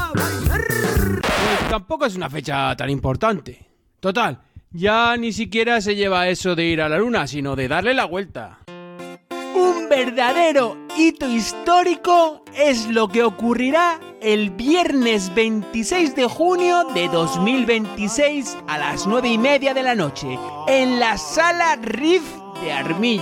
Pues tampoco es una fecha tan importante. Total, ya ni siquiera se lleva eso de ir a la luna, sino de darle la vuelta. Un verdadero hito histórico es lo que ocurrirá el viernes 26 de junio de 2026 a las 9:30 de la noche en la Sala Riff de Armilla.